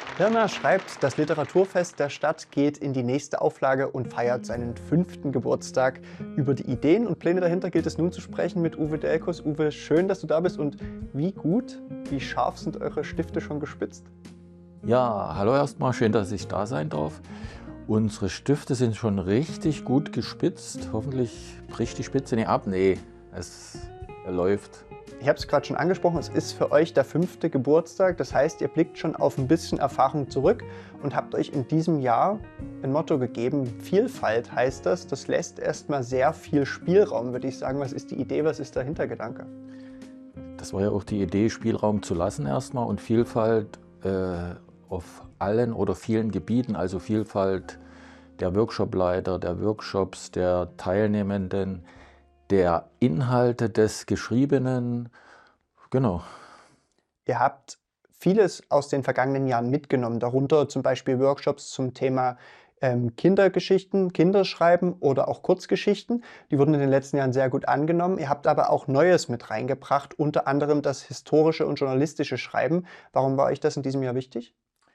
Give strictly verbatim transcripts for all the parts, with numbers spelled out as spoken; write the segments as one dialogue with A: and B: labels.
A: Pirna schreibt, das Literaturfest der Stadt geht in die nächste Auflage und feiert seinen fünften Geburtstag. Über die Ideen und Pläne dahinter gilt es nun zu sprechen mit Uwe Delkus. Uwe, schön, dass du da bist. Und wie gut, wie scharf sind eure Stifte schon gespitzt?
B: Ja, hallo erstmal, schön, dass ich da sein darf. Unsere Stifte sind schon richtig gut gespitzt. Hoffentlich bricht die Spitze nicht ab. Nee, es läuft.
A: Ich habe es gerade schon angesprochen, es ist für euch der fünfte Geburtstag. Das heißt, ihr blickt schon auf ein bisschen Erfahrung zurück und habt euch in diesem Jahr ein Motto gegeben. Vielfalt heißt das. Das lässt erstmal sehr viel Spielraum, würde ich sagen. Was ist die Idee, was ist der Hintergedanke?
B: Das war ja auch die Idee, Spielraum zu lassen erstmal und Vielfalt äh, auf allen oder vielen Gebieten, also Vielfalt der Workshopleiter, der Workshops, der Teilnehmenden, der Inhalte des Geschriebenen, genau.
A: Ihr habt vieles aus den vergangenen Jahren mitgenommen, darunter zum Beispiel Workshops zum Thema ähm, Kindergeschichten, Kinderschreiben oder auch Kurzgeschichten. Die wurden in den letzten Jahren sehr gut angenommen. Ihr habt aber auch Neues mit reingebracht, unter anderem das historische und journalistische Schreiben. Warum war euch das in diesem Jahr wichtig?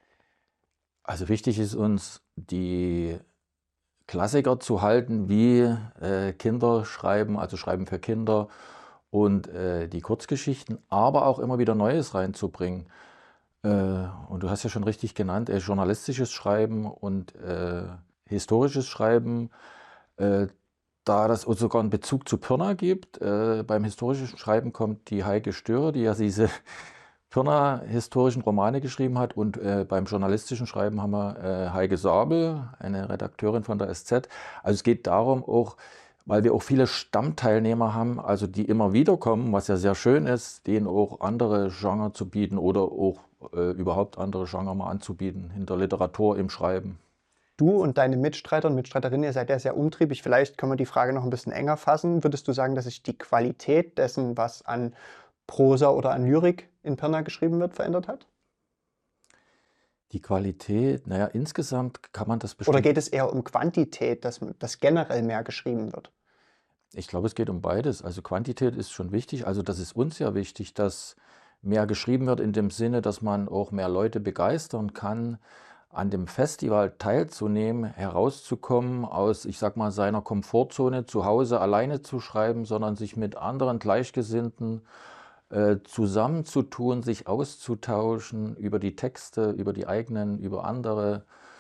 B: Also wichtig ist uns, die Klassiker zu halten, wie äh, Kinderschreiben, also Schreiben für Kinder und äh, die Kurzgeschichten, aber auch immer wieder Neues reinzubringen. Äh, und du hast ja schon richtig genannt, äh, journalistisches Schreiben und äh, historisches Schreiben. Äh, da das uns sogar einen Bezug zu Pirna gibt, äh, beim historischen Schreiben kommt die Heike Störer, die ja diese Pirna historischen Romane geschrieben hat, und äh, beim journalistischen Schreiben haben wir äh, Heike Sabel, eine Redakteurin von der S Z. Also es geht darum auch, weil wir auch viele Stammteilnehmer haben, also die immer wieder kommen, was ja sehr schön ist, denen auch andere Genre zu bieten oder auch äh, überhaupt andere Genre mal anzubieten, hinter Literatur im Schreiben.
A: Du und deine Mitstreiter und Mitstreiterinnen, ihr seid ja sehr umtriebig. Vielleicht können wir die Frage noch ein bisschen enger fassen. Würdest du sagen, dass sich die Qualität dessen, was an Prosa oder an Lyrik in Pirna geschrieben wird, verändert hat?
B: Die Qualität, naja, insgesamt kann man das
A: Oder
B: bestimmt.
A: geht es eher um Quantität, dass, dass generell mehr geschrieben wird?
B: Ich glaube, es geht um beides. Also Quantität ist schon wichtig. Also das ist uns ja wichtig, dass mehr geschrieben wird in dem Sinne, dass man auch mehr Leute begeistern kann, an dem Festival teilzunehmen, herauszukommen aus, ich sag mal, seiner Komfortzone, zu Hause alleine zu schreiben, sondern sich mit anderen Gleichgesinnten äh, zusammenzutun, sich auszutauschen über die Texte, über die eigenen, über andere.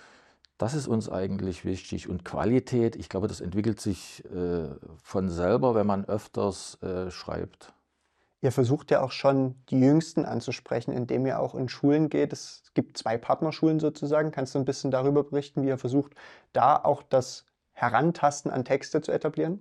B: Das ist uns eigentlich wichtig. Und Qualität, ich glaube, das entwickelt sich äh, von selber, wenn man öfters äh, schreibt.
A: Ihr versucht ja auch schon, die Jüngsten anzusprechen, indem ihr auch in Schulen geht. Es gibt zwei Partnerschulen sozusagen. Kannst du ein bisschen darüber berichten, wie ihr versucht, da auch das Herantasten an Texte zu etablieren?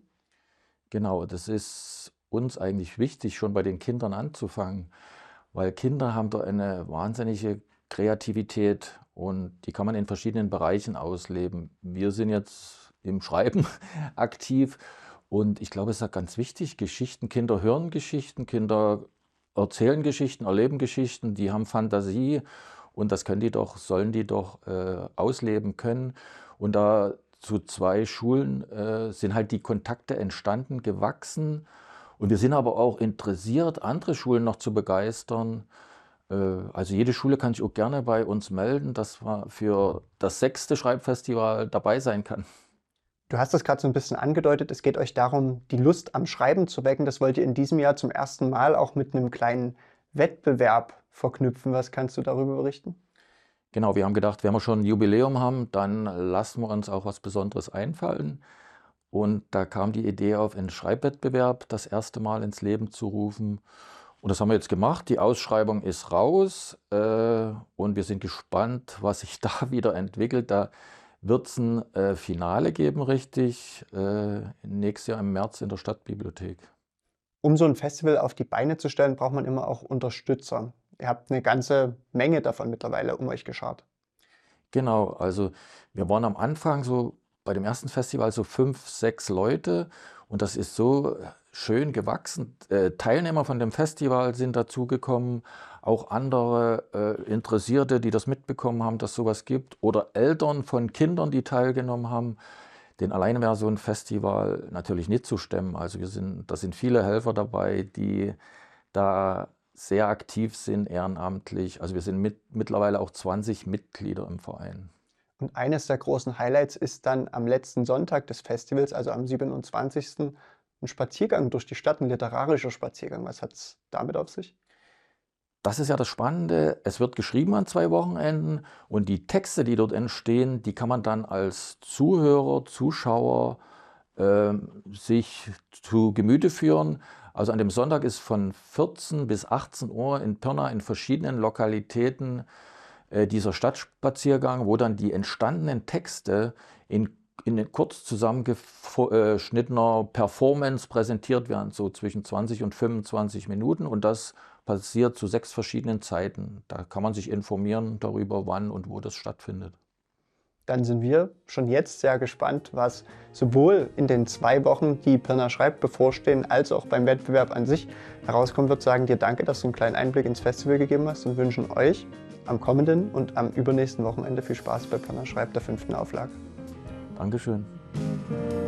B: Genau, das ist uns eigentlich wichtig, schon bei den Kindern anzufangen, weil Kinder haben da eine wahnsinnige Kreativität und die kann man in verschiedenen Bereichen ausleben. Wir sind jetzt im Schreiben aktiv und ich glaube, es ist ja ganz wichtig, Geschichten, Kinder hören Geschichten, Kinder erzählen Geschichten, erleben Geschichten, die haben Fantasie und das können die doch, sollen die doch äh, ausleben können. Und da zu zwei Schulen äh, sind halt die Kontakte entstanden, gewachsen. Und wir sind aber auch interessiert, andere Schulen noch zu begeistern. Äh, also jede Schule kann sich auch gerne bei uns melden, dass man für das sechste Schreibfestival dabei sein kann.
A: Du hast das gerade so ein bisschen angedeutet, es geht euch darum, die Lust am Schreiben zu wecken. Das wollt ihr in diesem Jahr zum ersten Mal auch mit einem kleinen Wettbewerb verknüpfen. Was kannst du darüber berichten?
B: Genau, wir haben gedacht, wenn wir schon ein Jubiläum haben, dann lassen wir uns auch was Besonderes einfallen. Und da kam die Idee auf, einen Schreibwettbewerb das erste Mal ins Leben zu rufen. Und das haben wir jetzt gemacht. Die Ausschreibung ist raus äh, und wir sind gespannt, was sich da wieder entwickelt. Da wird es ein äh, Finale geben, richtig, äh, nächstes Jahr im März in der Stadtbibliothek.
A: Um so ein Festival auf die Beine zu stellen, braucht man immer auch Unterstützer. Ihr habt eine ganze Menge davon mittlerweile um euch geschart.
B: Genau, also wir waren am Anfang so bei dem ersten Festival so fünf, sechs Leute und das ist so schön gewachsen. Äh, Teilnehmer von dem Festival sind dazugekommen, auch andere äh, Interessierte, die das mitbekommen haben, dass sowas gibt, oder Eltern von Kindern, die teilgenommen haben. Denn alleine wäre so ein Festival natürlich nicht zu stemmen. Also wir sind, da sind viele Helfer dabei, die da sehr aktiv sind, ehrenamtlich. Also wir sind mit, mittlerweile auch zwanzig Mitglieder im Verein.
A: Und eines der großen Highlights ist dann am letzten Sonntag des Festivals, also am siebenundzwanzigsten ein Spaziergang durch die Stadt, ein literarischer Spaziergang. Was hat es damit auf sich?
B: Das ist ja das Spannende. Es wird geschrieben an zwei Wochenenden und die Texte, die dort entstehen, die kann man dann als Zuhörer, Zuschauer äh, sich zu Gemüte führen. Also an dem Sonntag ist von vierzehn bis achtzehn Uhr in Pirna in verschiedenen Lokalitäten äh, dieser Stadtspaziergang, wo dann die entstandenen Texte in, in kurz zusammengeschnittener Performance präsentiert werden, so zwischen zwanzig und fünfundzwanzig Minuten, und das passiert zu sechs verschiedenen Zeiten. Da kann man sich informieren darüber, wann und wo das stattfindet.
A: Dann sind wir schon jetzt sehr gespannt, was sowohl in den zwei Wochen, die Pirna schreibt, bevorstehen, als auch beim Wettbewerb an sich herauskommen wird. Sagen dir danke, dass du einen kleinen Einblick ins Festival gegeben hast, und wünschen euch am kommenden und am übernächsten Wochenende viel Spaß bei Pirna schreibt, der fünften Auflage.
B: Dankeschön.